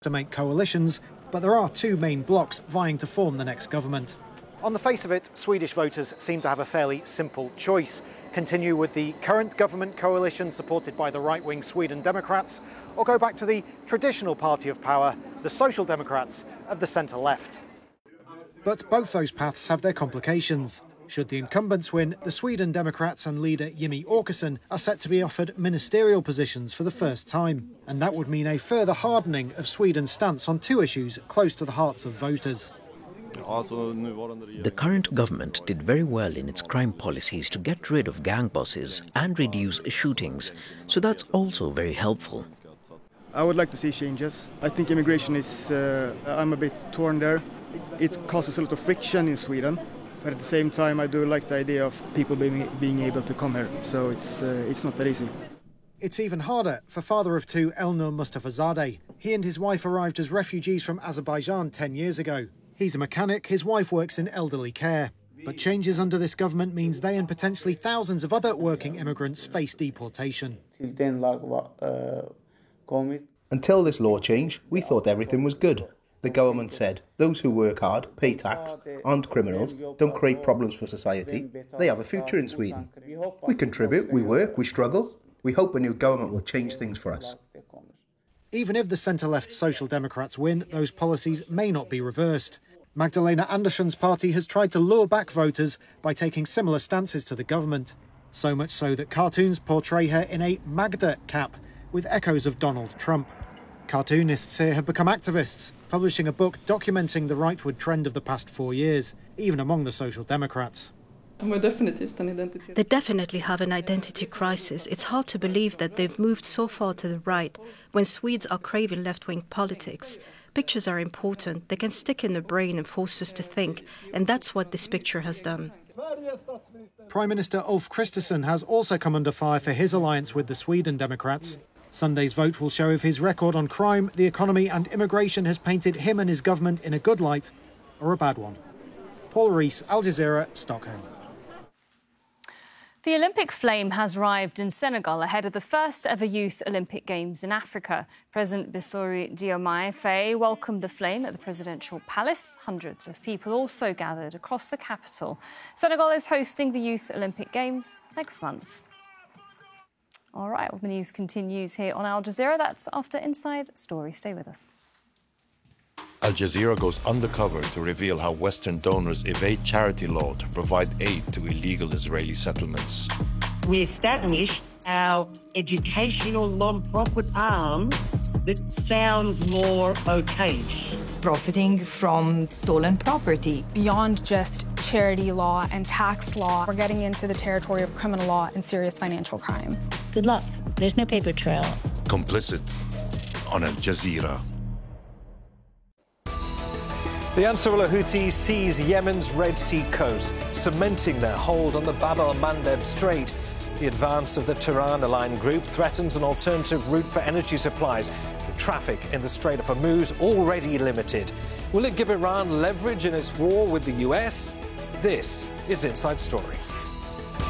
to make coalitions, but there are two main blocs vying to form the next government. On the face of it, Swedish voters seem to have a fairly simple choice. Continue with the current government coalition supported by the right-wing Sweden Democrats, or go back to the traditional party of power, the Social Democrats of the centre-left. But both those paths have their complications. Should the incumbents win, the Sweden Democrats and leader Jimmie Åkesson are set to be offered ministerial positions for the first time. And that would mean a further hardening of Sweden's stance on two issues close to the hearts of voters. The current government did very well in its crime policies to get rid of gang bosses and reduce shootings, so that's also very helpful. I would like to see changes. I think immigration is, I'm a bit torn there. It causes a lot of friction in Sweden. But at the same time, I do like the idea of people being able to come here, so it's not that easy. It's even harder for father of two Elnur Mustafazadeh. He and his wife arrived as refugees from Azerbaijan 10 years ago. He's a mechanic, his wife works in elderly care. But changes under this government means they and potentially thousands of other working immigrants face deportation. Until this law change, we thought everything was good. The government said, those who work hard, pay tax, aren't criminals, don't create problems for society, they have a future in Sweden. We contribute, we work, we struggle. We hope a new government will change things for us. Even if the centre-left Social Democrats win, those policies may not be reversed. Magdalena Andersson's party has tried to lure back voters by taking similar stances to the government. So much so that cartoons portray her in a Magda cap, with echoes of Donald Trump. Cartoonists here have become activists, publishing a book documenting the rightward trend of the past 4 years, even among the Social Democrats. They definitely have an identity crisis. It's hard to believe that they've moved so far to the right when Swedes are craving left-wing politics. Pictures are important. They can stick in the brain and force us to think, and that's what this picture has done. Prime Minister Ulf Kristersson has also come under fire for his alliance with the Sweden Democrats. Sunday's vote will show if his record on crime, the economy and immigration has painted him and his government in a good light or a bad one. Paul Rees, Al Jazeera, Stockholm. The Olympic flame has arrived in Senegal ahead of the first ever Youth Olympic Games in Africa. President Bassirou Diomaye Faye welcomed the flame at the presidential palace. Hundreds of people also gathered across the capital. Senegal is hosting the Youth Olympic Games next month. All right, well, the news continues here on Al Jazeera. That's after Inside Story. Stay with us. Al Jazeera goes undercover to reveal how Western donors evade charity law to provide aid to illegal Israeli settlements. We established our educational non-profit arm that sounds more okayish. It's profiting from stolen property. Beyond just charity law and tax law, we're getting into the territory of criminal law and serious financial crime. Good luck. There's no paper trail. Complicit on Al Jazeera. The Ansarullah Houthis seize Yemen's Red Sea coast, cementing their hold on the Bab el-Mandeb Strait. The advance of the Tehran-aligned group threatens an alternative route for energy supplies, with traffic in the Strait of Hormuz already limited. Will it give Iran leverage in its war with the US? This is Inside Story.